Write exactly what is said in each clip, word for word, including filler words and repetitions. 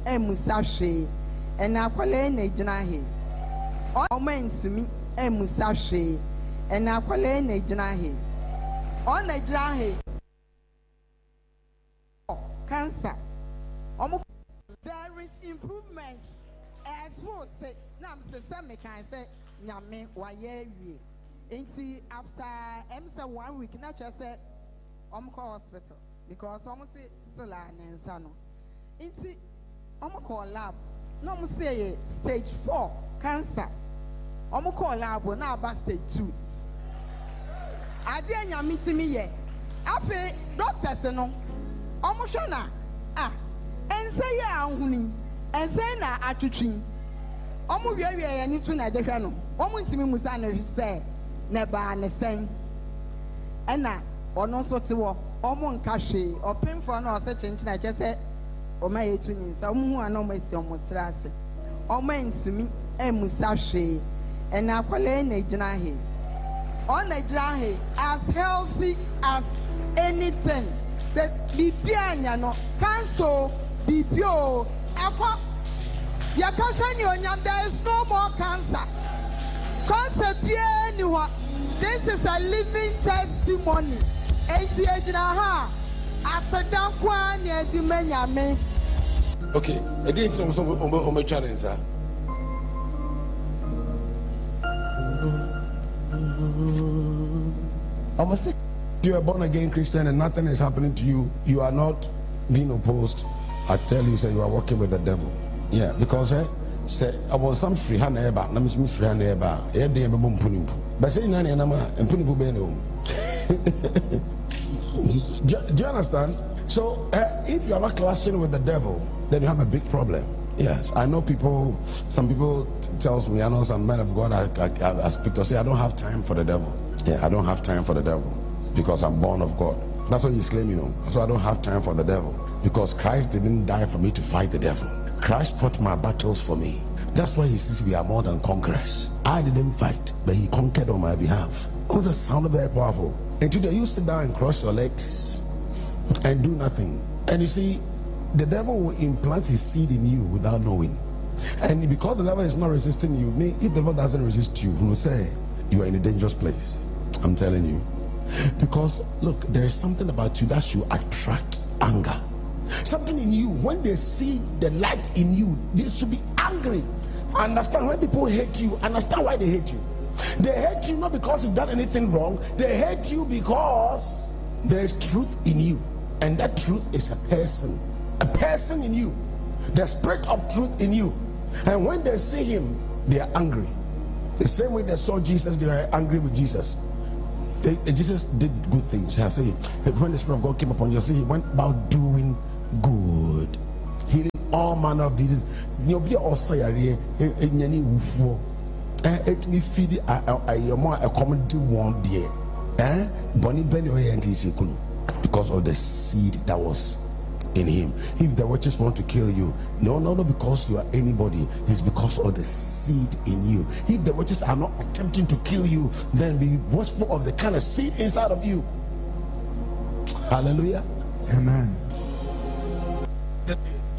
emusashi ena kwale na gyina he ɔmantimi emusashi ena kwale na gyina he ɔna gyina he cancer omo there is improvement as what say na me say me kan say nyame waye wie enti after em say one week na cha say omo call hospital because omo say still an ensa no enti omo call lab no omo say stage four cancer omo call lab na aba stage two ade nyame timi ye afi doctors no omo hwe na ah ense ye ahuni ense na atwetwin omo wie wie ye ni tu na de hwe no omo ntimi musa na hwe na ba ne sen ena ono so te wo omo nka hwe opemfo na o se chinchi na che se o ma ye tu ni nsa omo hu ana o ma si omo tra ase omo ntimi emusa hwe ena akwale na gyina he on na gyina he as healthy as anything that bibianya no cancel bibio akwa yakasha ni onyam there is no more cancer cancer bia ni ho this is a living testimony enti ejina ha asadan kwa ni edi manyame okay edi enti so o me twa nsa almost you are born again Christian and nothing is happening to you, you are not being opposed. I tell you, say you are working with the devil. Yeah, because eh, say I was some free hand eba, na miss free hand eba. Eh, dey be bom punipu. But say na na ma punipu be no. Do you understand? So uh, if you are not clashing with the devil, then you have a big problem. Yes, I know people. Some people t- tells me, I know some men of God. I, I, I speak to say I don't have time for the devil. Yeah, I don't have time for the devil. Because I'm born of God. That's what he's claiming, you know. So I don't have time for the devil. Because Christ didn't die for me to fight the devil. Christ fought my battles for me. That's why he says we are more than conquerors. I didn't fight, but he conquered on my behalf. It was a sound very powerful. And today you sit down and cross your legs and do nothing. And you see, the devil will implant his seed in you without knowing. And because the devil is not resisting you, if the devil doesn't resist you, he will say you are in a dangerous place. I'm telling you. Because look, there is something about you that should attract anger. Something in you, when they see the light in you, they should be angry. Understand when people hate you, understand why they hate you. They hate you not because you've done anything wrong, they hate you because there is truth in you. And that truth is a person. A person in you. The spirit of truth in you. And when they see him, they are angry. The same way they saw Jesus, they were angry with Jesus. They, they, Jesus did good things. I say, when the Spirit of God came upon you, he went about doing good, healing all manner of diseases. You be also a it me feed a more a community one day. Eh? Bonnie Benny because of the seed that was in him. If the witches want to kill you, no, no, no, because you are anybody. It's because of the seed in you. If the witches are not attempting to kill you, then be watchful of the kind of seed inside of you. Hallelujah. Amen. The,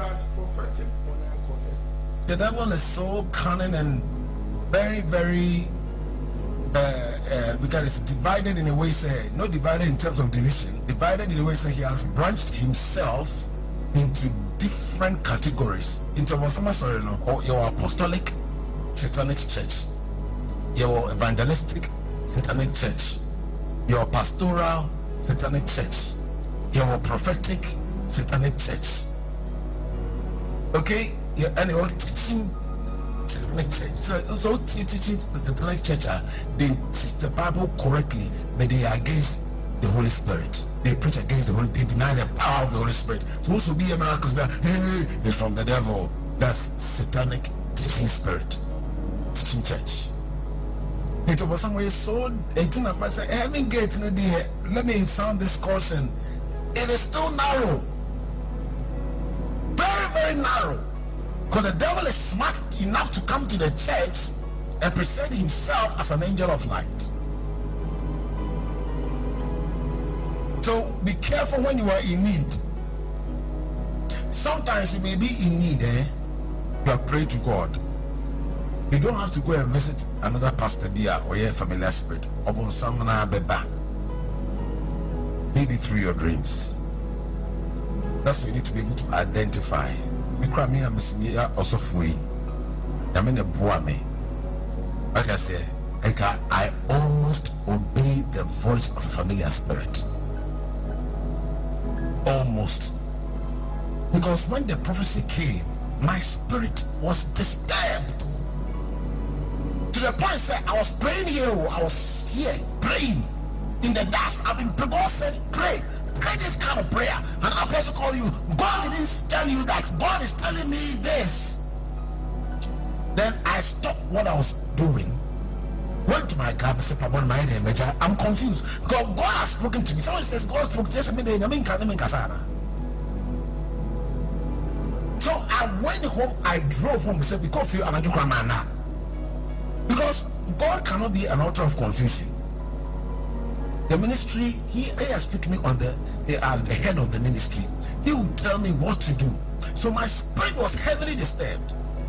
the devil is so cunning and very, very uh, uh, because it's divided in a way, say, not divided in terms of division, divided in a way, say, he has branched himself into different categories. Into sorry, no, or your apostolic satanic church, your evangelistic satanic church, your pastoral satanic church, your prophetic satanic church. Okay, your annual teaching satanic church. So, so teaching satanic church, uh, they teach the Bible correctly, but they are against the Holy Spirit. They preach against the Holy. They deny the power of the Holy Spirit. Supposed to be a miracle, hey, it's from the devil. That's satanic teaching spirit, teaching church. It was some way so. eighteen of us say, having gates no dear. Let me sound this caution. It is still narrow, very very narrow. Because the devil is smart enough to come to the church and present himself as an angel of light. So be careful when you are in need. sometimes you may be in need, eh? You have prayed to God. You don't have to go and visit another pastor there or your familiar spirit. Maybe through your dreams. That's why you need to be able to identify. Like I said, I almost obey the voice of a familiar spirit. Almost. Because when the prophecy came, my spirit was disturbed. To the point that I was praying here, I was here praying in the dust. I've been, God said, pray. Pray this kind of prayer. And an apostle called you. God didn't tell you that. God is telling me this. Then I stopped what I was doing. Went to my car and said, Papa, my name, I'm confused. God, God has spoken to me. Someone says, God spoke to me. So I went home, I drove home and said, because you are not now. Because God cannot be an author of confusion. The ministry, he, he has put me on the, as the head of the ministry. He will tell me what to do. So my spirit was heavily disturbed.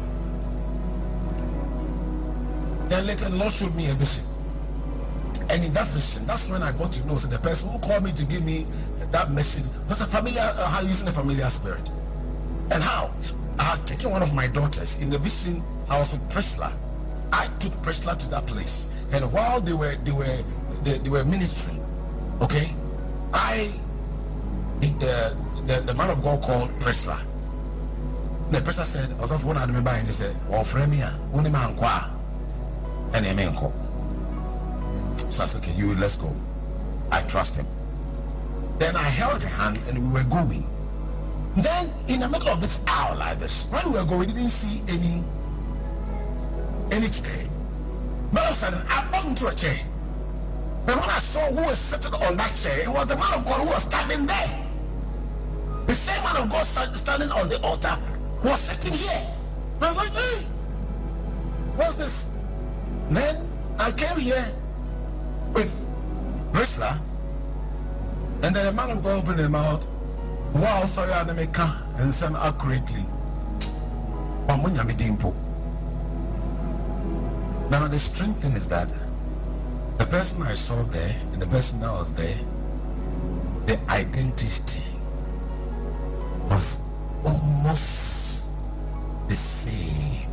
Then later the Lord showed me a vision. And in that vision, that's when I got to know. So the person who called me to give me that message was a familiar, uh, how using a familiar spirit. And how I had taken one of my daughters in the vision. I was with Priscilla. I took Priscilla to that place, and while they were they were they, they were ministering, okay, I the, the the man of God called Priscilla. The Priscilla said, "I was off one of them by," and he said, "Well, friend me, only man kwa, and a man ko." So I said, "Okay, you let's go. I trust him." Then I held her hand, and we were going. Then, in the middle of this hour like this, when we were going, we didn't see any, any chair. But all of a sudden, I bumped into a chair. And when I saw who was sitting on that chair, it was the man of God who was standing there. The same man of God standing on the altar was sitting here. I was like, hey, what's this? Then I came here with Priscilla, and then the man of God opened his mouth. Wow, sorry, I didn't make and some accurately. Now the strange thing is that the person I saw there and the person that was there, the identity was almost the same.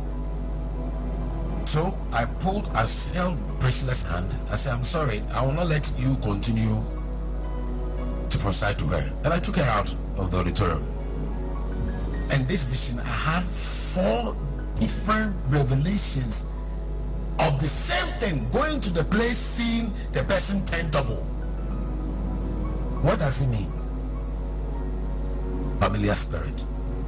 So I pulled, I held Priscilla's hand. I said, I'm sorry, I will not let you continue to prophesy to her. And I took her out of the auditorium. And this vision, I had four different revelations of the same thing, going to the place, seeing the person turn double. What does it mean? Familiar spirit.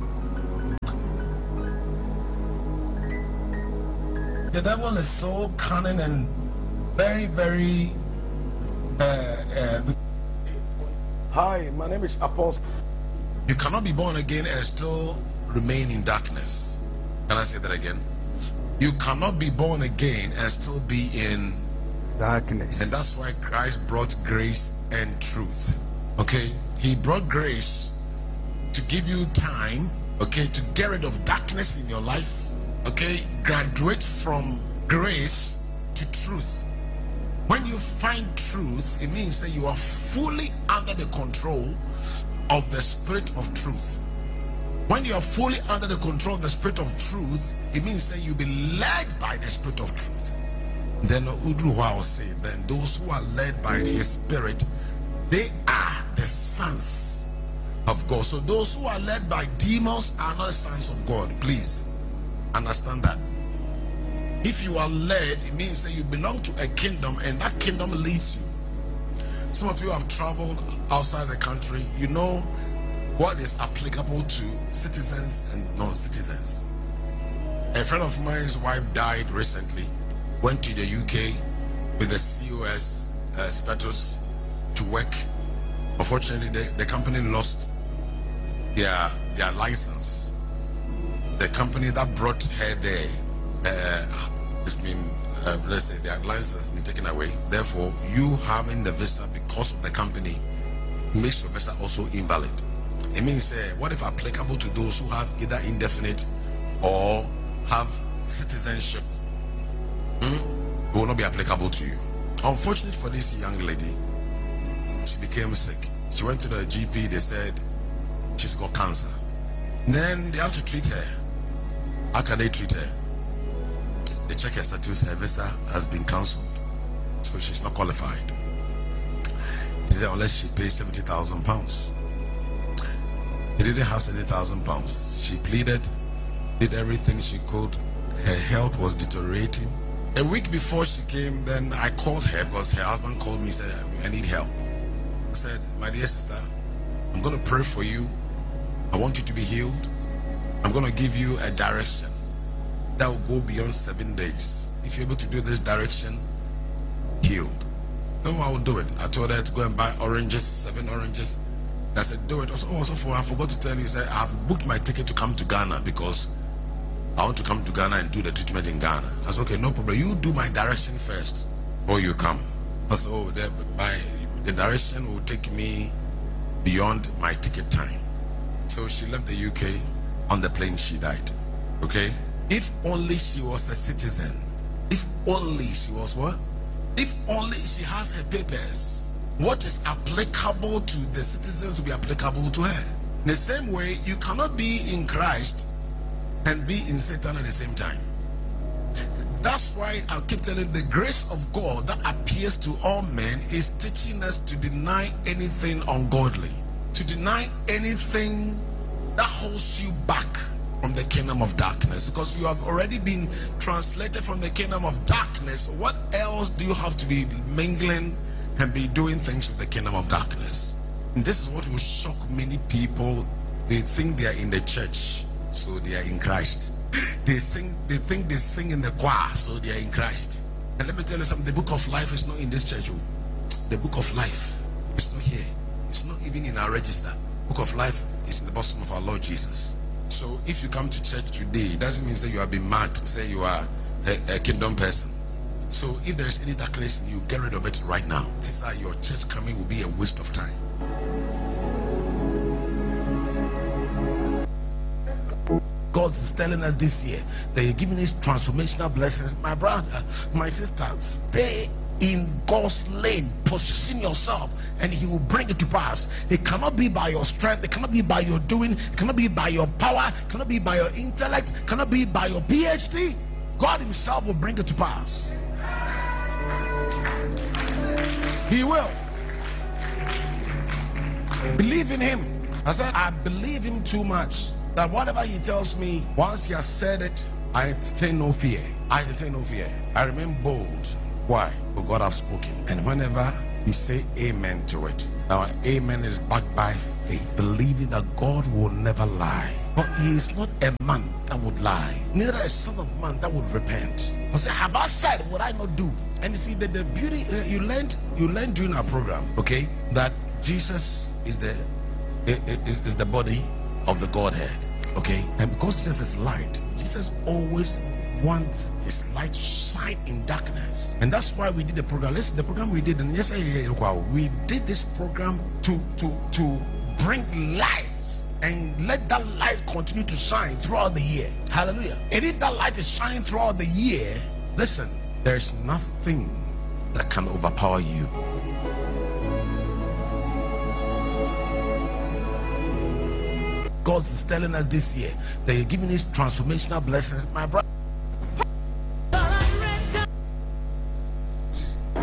The devil is so cunning and very, very uh, uh, Hi, my name is Apostle. You cannot be born again and still remain in darkness. Can I say that again? You cannot be born again and still be in darkness. And that's why Christ brought grace and truth. Okay? He brought grace to give you time, okay, to get rid of darkness in your life. Okay? Graduate from grace to truth. When you find truth, it means that you are fully under the control of the spirit of truth. When you are fully under the control of the spirit of truth, it means that you'll be led by the spirit of truth. Then Udruwa will say, then those who are led by his spirit, they are the sons of God. So those who are led by demons are not sons of God. Please understand that. If you are led, it means that you belong to a kingdom, and that kingdom leads you. Some of you have traveled outside the country. You know what is applicable to citizens and non-citizens. A friend of mine's wife died recently, went to the U K with a C O S uh, status to work. Unfortunately, the, the company lost their, their license. The company that brought her there, uh, it's been, uh, let's say, their license has been taken away. Therefore, you having the visa because of the company makes your visa also invalid. It means, uh, what if applicable to those who have either indefinite or have citizenship? Hmm? It will not be applicable to you. Unfortunately for this young lady, she became sick. She went to the G P. They said she's got cancer. Then they have to treat her. How can they treat her? They check her status. Her visa has been cancelled, so she's not qualified. They said unless she pays seventy thousand pounds. He didn't have seventy thousand pounds. She pleaded, did everything she could. Her health was deteriorating. A week before she came, then I called her because her husband called me and said, I need help. I said, my dear sister, I'm going to pray for you. I want you to be healed. I'm going to give you a direction that will go beyond seven days. If you're able to do this direction, healed. No, I will do it. I told her to go and buy oranges, seven oranges. I said, do it. Also, also for I forgot to tell you, said I've booked my ticket to come to Ghana because I want to come to Ghana and do the treatment in Ghana. I said, okay, no problem. You do my direction first before you come. I said, oh, the, my, the direction will take me beyond my ticket time. So she left the U K. On the plane, she died. Okay? If only she was a citizen. If only she was what? If only she has her papers. What is applicable to the citizens will be applicable to her. In the same way, you cannot be in Christ and be in Satan at the same time. That's why I keep telling you, the grace of God that appears to all men is teaching us to deny anything ungodly, to deny anything that holds you back from the kingdom of darkness, because you have already been translated from the kingdom of darkness. What else do you have to be mingling and be doing things with the kingdom of darkness? And this is what will shock many people. They think they are in the church, so they are in Christ. They sing, they think they sing in the choir, so they are in Christ. And let me tell you something, the book of life is not in this church. The book of life is not here. It's not even in our register. Book of life is in the bosom of our Lord Jesus. So if you come to church today, it doesn't mean say you have been mad, say you are a, a kingdom person. So if there is any darkness in you, get rid of it right now. This is how your church coming will be a waste of time. God is telling us this year that He's giving us transformational blessings. My brother, my sister, stay in God's lane. Position yourself and He will bring it to pass. It cannot be by your strength. It cannot be by your doing. It cannot be by your power. It cannot be by your intellect. It cannot be by your P H D. God Himself will bring it to pass. He will. Believe in Him. I said, I believe Him too much that whatever He tells me, once He has said it, I entertain no fear. I entertain no fear. I remain bold. Why? Because God has spoken. And whenever you say amen to it, now amen is backed by faith, believing that God will never lie. But He is not a man that would lie, neither a son of man that would repent. I say, have I said what I not do? And you see that the beauty uh, you learned, you learned during our program, okay, that Jesus is the is, is the body of the Godhead, okay, and because Jesus is light, Jesus always wants His light to shine in darkness, and that's why we did the program. Listen, the program we did, and yes, we did this program to to to bring light and let that light continue to shine throughout the year. Hallelujah. And if that light is shining throughout the year, listen, there's nothing that can overpower you. God is telling us this year that He's giving us transformational blessings. My brother,